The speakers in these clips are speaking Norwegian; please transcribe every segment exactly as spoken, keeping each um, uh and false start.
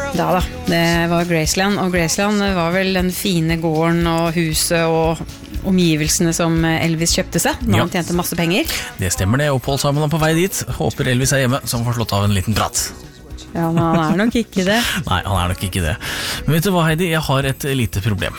Da da, det var Graceland, og Graceland var vel den fine gården og huset og omgivelsene som Elvis kjøpte seg når ja. Han tjente masse penger. Det stemmer det, og Paul Simon er på vei dit. Håper Elvis er hjemme, så han får slått av en liten prat. Ja, men han er nok ikke det. Nei, han er nok ikke det. Men vet du hva, Heidi, jeg har et lite problem.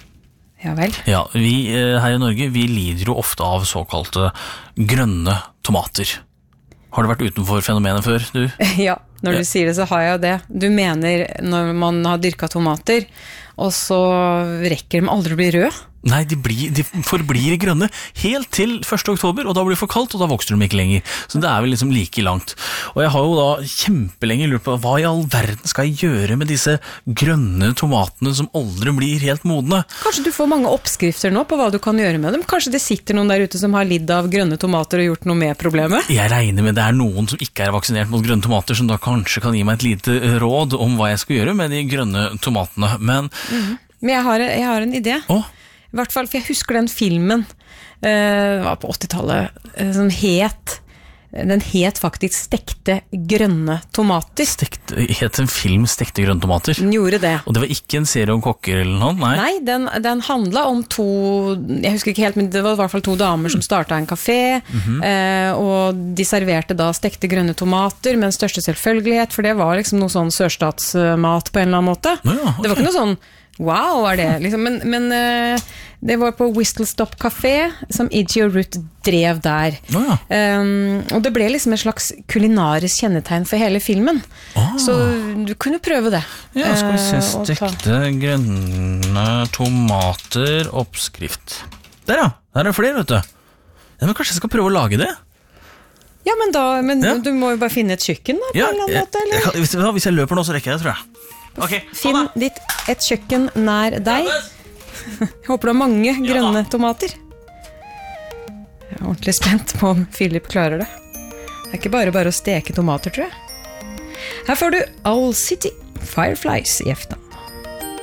Ja vel. Ja, vi her i Norge, vi lider jo ofte av såkalte grønne tomater. Har du vært utenfor fenomenet før, du? Ja, når du ja. Sier det så har jeg jo det. Du mener når man har dyrket tomater, og så rekker de aldri å bli rød? Nei, de, blir, de forblir grønne helt til første oktober, og da blir det for kaldt, og da vokser de ikke lenger. Så det er vel liksom like langt. Og jeg har jo da kjempelenge lurt på hva i all verden skal jeg gjøre med disse grønne tomatene som aldri blir helt modne. Kanskje du får mange oppskrifter nå på hva du kan gjøre med dem? Kanskje det sitter noen der ute som har lidd av grønne tomater og gjort noe med problemet? Jeg regner med det er noen som ikke er vaksinert mot grønne tomater, som da kanskje kan gi meg et lite råd om hva jeg skal gjøre med de grønne tomatene. Men, mm-hmm. Men jeg, har, jeg har en idé. Åh? I hvert fall, for jeg husker den filmen, det var på åttitallet, som het, den het faktisk Stekte grønne tomater. Stekte, het en film Stekte grønne tomater? Den gjorde det. Og det var ikke en serie om kokker eller noe? Nei, Nei den, den handlet om to, jeg husker ikke helt, men det var i hvert fall to damer som startet en kafé, mm-hmm. eh, og de serverte da stekte grønne tomater med den største selvfølgelighet, for det var liksom noe sånn sørstatsmat på en eller annen måte. Ja, okay. Det var ikke noe sånn wow, er det liksom, men, men uh, det var på Whistle Stop Café som Iggy og Ruth drev der. Oh, ja. um, og det ble liksom et slags kulinarisk kjennetegn for hele filmen. Oh. Så du kunne prøve det. Ja, skal vi se, uh, stekte grønne tomater, oppskrift. Der ja, der er det flere, vet du. Ja, men kanskje jeg skal prøve å lage det? Ja, men da, men ja. Du må jo bare finne et kjøkken da, på ja, en eller annen måte, eller? Jeg, hvis, hvis jeg løper nå, så rekker jeg det, tror jeg. Okay, Finn ditt et kjøkken nær deg. Jeg håper du har mange grønne tomater. Jeg er ordentlig spent på om Philip klarer det. Det er ikke bare bare å steke tomater, tror jeg. Her får du Owl City Fireflies i efta.